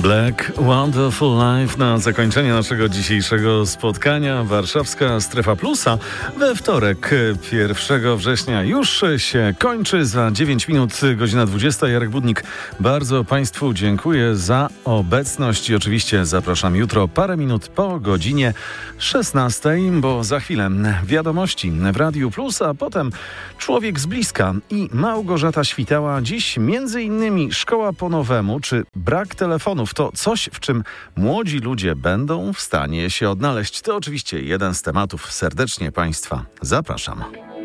Black Wonderful Life na zakończenie naszego dzisiejszego spotkania. Warszawska Strefa Plusa we wtorek 1 września już się kończy. Za 9 minut, godzina 20. Jarek Budnik, bardzo Państwu dziękuję za obecność i oczywiście zapraszam jutro parę minut po godzinie 16, bo za chwilę wiadomości w Radiu Plus, a potem Człowiek z bliska i Małgorzata Świtała. Dziś między innymi szkoła po nowemu, czy brak telefonów to coś, w czym młodzi ludzie będą w stanie się odnaleźć. To oczywiście jeden z tematów. Serdecznie Państwa zapraszam.